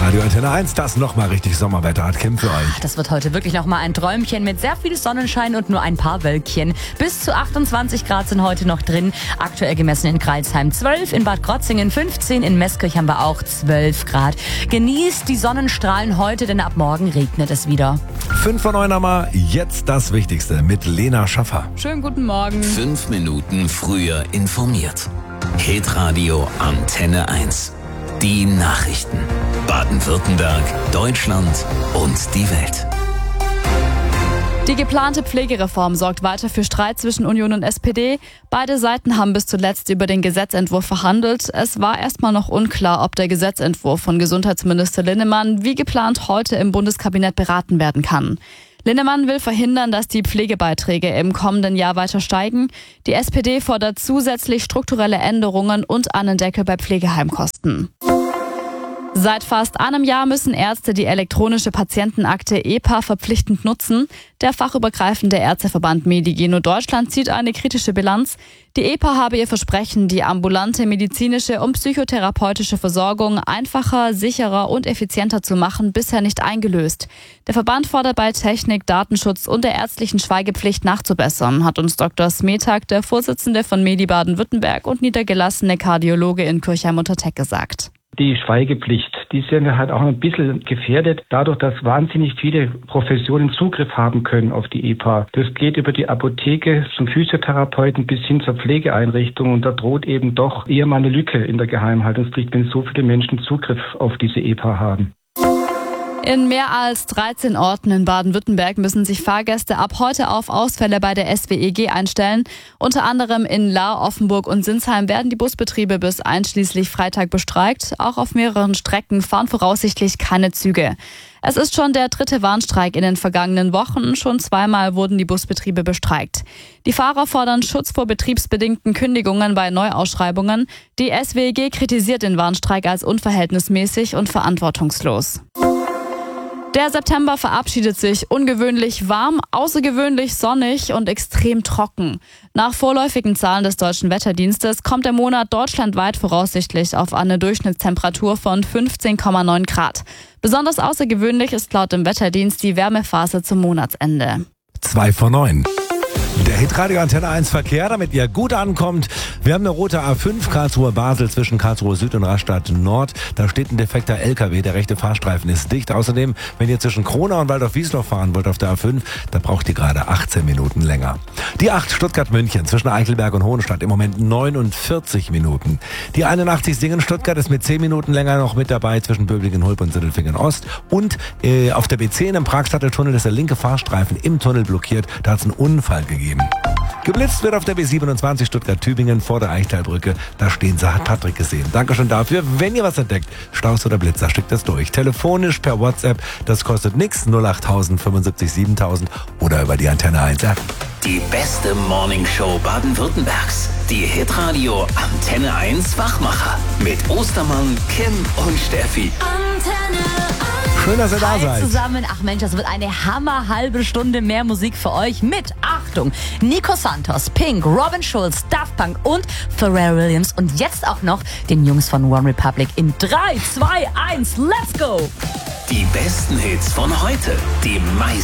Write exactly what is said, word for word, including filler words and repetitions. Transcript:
Radio Antenne eins, das nochmal richtig Sommerwetter hat Kim für euch. Das wird heute wirklich nochmal ein Träumchen mit sehr viel Sonnenschein und nur ein paar Wölkchen. Bis zu achtundzwanzig Grad sind heute noch drin. Aktuell gemessen in Crailsheim zwölf, in Bad Krotzingen fünfzehn, in Meßkirch haben wir auch zwölf Grad. Genießt die Sonnenstrahlen heute, denn ab morgen regnet es wieder. Fünf von neun Hammer, jetzt das Wichtigste mit Lena Schaffer. Schönen guten Morgen. Fünf Minuten früher informiert. Hitradio Antenne eins. Die Nachrichten. Baden-Württemberg, Deutschland und die Welt. Die geplante Pflegereform sorgt weiter für Streit zwischen Union und S P D. Beide Seiten haben bis zuletzt über den Gesetzentwurf verhandelt. Es war erstmal noch unklar, ob der Gesetzentwurf von Gesundheitsminister Linnemann wie geplant heute im Bundeskabinett beraten werden kann. Linnemann will verhindern, dass die Pflegebeiträge im kommenden Jahr weiter steigen. Die S P D fordert zusätzlich strukturelle Änderungen und einen Deckel bei Pflegeheimkosten. Seit fast einem Jahr müssen Ärzte die elektronische Patientenakte E P A verpflichtend nutzen. Der fachübergreifende Ärzteverband Medigeno Deutschland zieht eine kritische Bilanz. Die E P A habe ihr Versprechen, die ambulante medizinische und psychotherapeutische Versorgung einfacher, sicherer und effizienter zu machen, bisher nicht eingelöst. Der Verband fordert bei Technik, Datenschutz und der ärztlichen Schweigepflicht nachzubessern, hat uns Doktor Smetag, der Vorsitzende von Medi Baden-Württemberg und niedergelassene Kardiologe in Kirchheim-unter-Teck, gesagt. Die Schweigepflicht, die sind halt auch ein bisschen gefährdet, dadurch, dass wahnsinnig viele Professionen Zugriff haben können auf die E P A. Das geht über die Apotheke zum Physiotherapeuten bis hin zur Pflegeeinrichtung und da droht eben doch eher mal eine Lücke in der Geheimhaltungspflicht, wenn so viele Menschen Zugriff auf diese E P A haben. In mehr als dreizehn Orten in Baden-Württemberg müssen sich Fahrgäste ab heute auf Ausfälle bei der S W E G einstellen. Unter anderem in Lahr, Offenburg und Sinsheim werden die Busbetriebe bis einschließlich Freitag bestreikt. Auch auf mehreren Strecken fahren voraussichtlich keine Züge. Es ist schon der dritte Warnstreik in den vergangenen Wochen. Schon zweimal wurden die Busbetriebe bestreikt. Die Fahrer fordern Schutz vor betriebsbedingten Kündigungen bei Neuausschreibungen. Die S W E G kritisiert den Warnstreik als unverhältnismäßig und verantwortungslos. Der September verabschiedet sich ungewöhnlich warm, außergewöhnlich sonnig und extrem trocken. Nach vorläufigen Zahlen des Deutschen Wetterdienstes kommt der Monat deutschlandweit voraussichtlich auf eine Durchschnittstemperatur von fünfzehn Komma neun Grad. Besonders außergewöhnlich ist laut dem Wetterdienst die Wärmephase zum Monatsende. Zwei von neun. Der Hitradio Antenne eins Verkehr, damit ihr gut ankommt. Wir haben eine rote A fünf Karlsruhe-Basel zwischen Karlsruhe Süd und Rastatt Nord. Da steht ein defekter L K W, der rechte Fahrstreifen ist dicht. Außerdem, wenn ihr zwischen Kronau und Waldorf-Wiesloch fahren wollt auf der A fünf, da braucht ihr gerade achtzehn Minuten länger. Die acht Stuttgart-München zwischen Eichelberg und Hohenstadt im Moment neunundvierzig Minuten. Die einundachtzig Singen-Stuttgart ist mit zehn Minuten länger noch mit dabei zwischen Böblingen-Hulp und Sindelfingen-Ost. Und äh, auf der B zehn im Pragsatteltunnel ist der linke Fahrstreifen im Tunnel blockiert. Da hat es einen Unfall gegeben. Geblitzt wird auf der B siebenundzwanzig Stuttgart-Tübingen vor der Eichtalbrücke. Da stehen sie, hat Patrick gesehen. Danke schon dafür. Wenn ihr was entdeckt, Staus oder Blitzer, schickt das durch. Telefonisch per WhatsApp, das kostet nix, null acht tausend fünfundsiebzig siebentausend oder über die Antenne eins App. Die beste Morningshow Baden-Württembergs. Die Hitradio Antenne eins Wachmacher. Mit Ostermann, Kim und Steffi. Antenne Schön, dass ihr da Hi seid. zusammen. Ach Mensch, das wird eine hammer halbe Stunde mehr Musik für euch mit, Achtung, Nico Santos, Pink, Robin Schulz, Daft Punk und Pharrell Williams und jetzt auch noch den Jungs von One Republic in drei, zwei, eins, let's go! Die besten Hits von heute. Die meisten